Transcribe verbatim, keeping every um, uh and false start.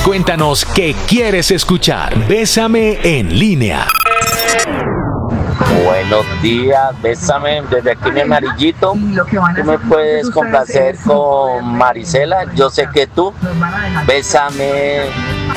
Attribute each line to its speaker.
Speaker 1: cuéntanos qué quieres escuchar. Bésame en línea.
Speaker 2: Buenos días, bésame desde aquí mi amarillito. Tú me puedes complacer con Marisela. Yo sé que tú, bésame